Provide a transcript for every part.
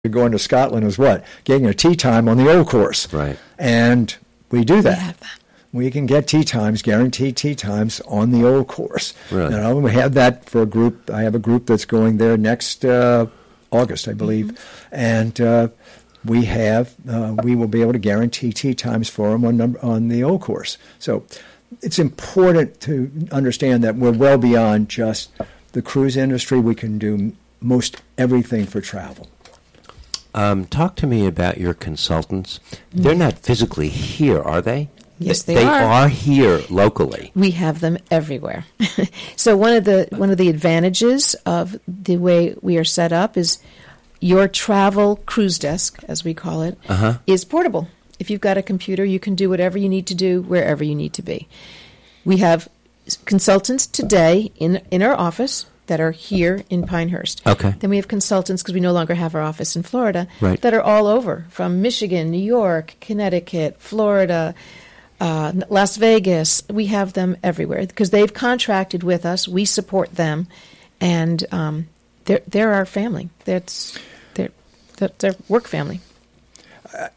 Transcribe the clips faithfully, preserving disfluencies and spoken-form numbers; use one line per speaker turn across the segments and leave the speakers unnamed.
going to Scotland is what? Getting a tea time on the old course.
Right.
And we do that.
We have that.
We can get tea times, guaranteed tea times on the old course.
Really?
You know, we have that for a group. I have a group that's going there next uh, August, I believe. Mm-hmm. And uh, we have, uh, we will be able to guarantee tea times for them on, number, on the old course. So it's important to understand that we're well beyond just the cruise industry. We can do most everything for travel.
Um, talk to me about your consultants. They're not physically here, are they?
Yes, they,
they
are.
They are here locally.
We have them everywhere. So one of the one of the advantages of the way we are set up is your travel cruise desk, as we call it,
uh-huh.
is portable. If you've got a computer, you can do whatever you need to do wherever you need to be. We have consultants today in in our office that are here in Pinehurst.
Okay.
Then we have consultants, because we no longer have our office in Florida,
right.
that are all over, from Michigan, New York, Connecticut, Florida, uh, Las Vegas. We have them everywhere because they've contracted with us. We support them, and um, they're they're our family. That's their their work family.
I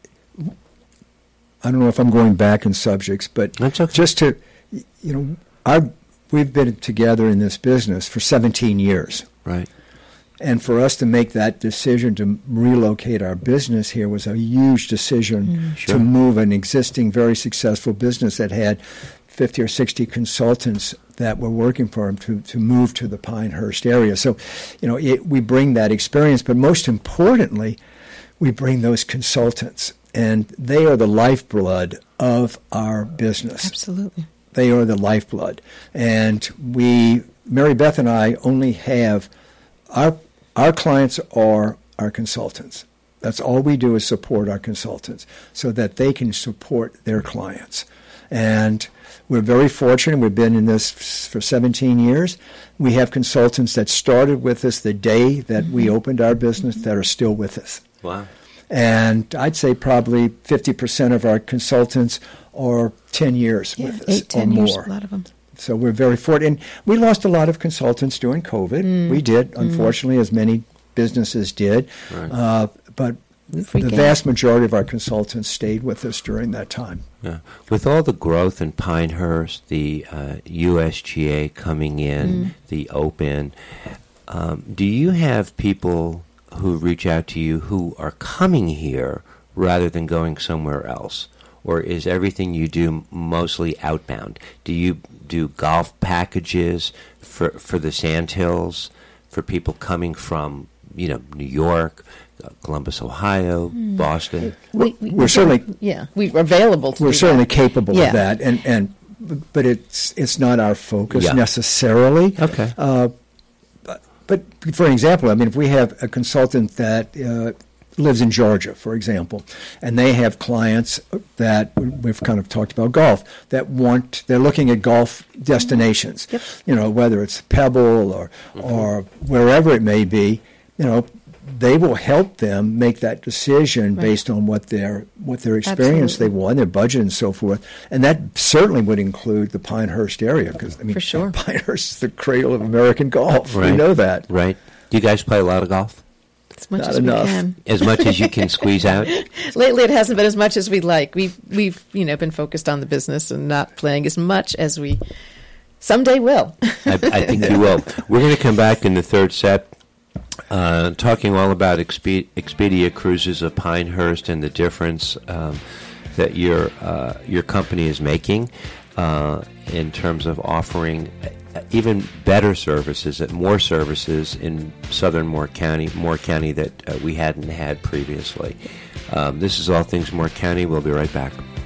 don't know if I'm going back in subjects, but
That's okay.
just to, you know, our we've been together in this business for seventeen years.
Right.
And for us to make that decision to relocate our business here was a huge decision
Mm.
Sure.
to move an existing, very successful business that had fifty or sixty consultants that were working for them to, to move to the Pinehurst area. So, you know, it, we bring that experience, but most importantly, we bring those consultants, and they are the lifeblood of our business.
Absolutely.
They are the lifeblood. And we, Mary Beth and I, only have, our our clients are our consultants. That's all we do is support our consultants so that they can support their clients. And we're very fortunate. We've been in this for seventeen years. We have consultants that started with us the day that we opened our business that are still with us.
Wow.
And I'd say probably fifty percent of our consultants are ten years
Yeah,
with us
eight, ten
or
years,
more.
a lot of them.
So we're very fortunate. And we lost a lot of consultants during COVID.
Mm.
We did, unfortunately, mm. as many businesses did.
Right.
Uh, but
Free
the
game.
vast majority of our consultants stayed with us during that time.
Yeah. With all the growth in Pinehurst, the uh, U S G A coming in,
Mm.
the Open, um, do you have people who reach out to you who are coming here rather than going somewhere else? Or is everything you do mostly outbound? Do you do golf packages for for the Sandhills, for people coming from, you know, New York, uh, Columbus, Ohio,
Mm.
Boston?
We, we,
We're certainly-
yeah, we're available to
We're
do
certainly
that.
capable
Yeah.
of that, and and but it's it's not our focus
Yeah.
necessarily.
Okay.
Uh, but, but for an example, I mean, if we have a consultant that uh, lives in Georgia, for example, and they have clients that we've kind of talked about golf that want they're looking at golf destinations.
Yep.
You know, whether it's Pebble or
Mm-hmm.
or wherever it may be, you know, they will help them make that decision
Right.
based on what their what their experience
Absolutely.
they want, their budget, and so forth. And that certainly would include the Pinehurst area because I mean,
For sure.
Pinehurst is the cradle of American golf. We
Right.
know that.
Right. Do you guys play a lot of golf?
As much
Not
as
enough.
we can.
As much as you can squeeze out?
Lately, it hasn't been as much as we'd like. We've we've you know been focused on the business and not playing as much as we someday will.
I, I think you will. We're going to come back in the third set, uh, talking all about Expe- Expedia Cruises of Pinehurst and the difference um, that your uh, your company is making uh, in terms of offering even better services, and more services in southern Moore County, Moore County that uh, we hadn't had previously. Um, this is All Things Moore County. We'll be right back.